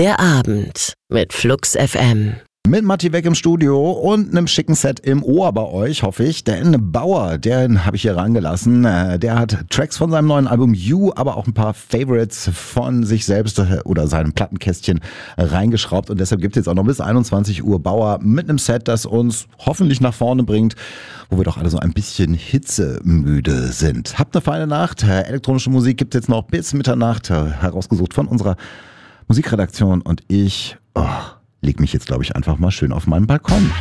Der Abend mit Flux FM. Mit Matti weg im Studio und einem schicken Set im Ohr bei euch, hoffe ich. Denn Bauer, den habe ich hier rangelassen. Der hat Tracks von seinem neuen Album You, aber auch ein paar Favorites von sich selbst oder seinem Plattenkästchen reingeschraubt. Und deshalb gibt es jetzt auch noch bis 21 Uhr Bauer mit einem Set, das uns hoffentlich nach vorne bringt, wo wir doch alle so ein bisschen hitzemüde sind. Habt eine feine Nacht. Elektronische Musik gibt es jetzt noch bis Mitternacht, herausgesucht von unserer Musikredaktion. Und ich leg mich jetzt, glaube ich, einfach mal schön auf meinen Balkon.